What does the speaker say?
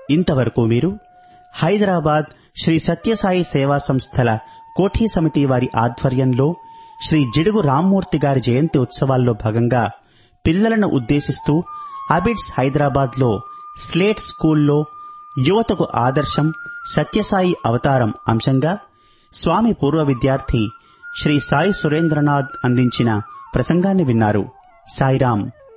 ఇంతవరకు మీరు హైదరాబాద్ శ్రీ సత్యసాయి సేవా సంస్థల కోఠీ సమితి వారి ఆధ్వర్యంలో శ్రీ జిడుగు రామ్మూర్తి గారి జయంతి ఉత్సవాల్లో భాగంగా పిల్లలను ఉద్దేశిస్తూ అబిడ్స్ హైదరాబాద్ లో స్లేట్ స్కూల్లో యువతకు ఆదర్శం సత్యసాయి అవతారం అంశంగా స్వామి పూర్వ విద్యార్థి శ్రీ సాయి సురేంద్రనాథ్ అందించిన ప్రసంగాన్ని విన్నారు. సాయిరాం.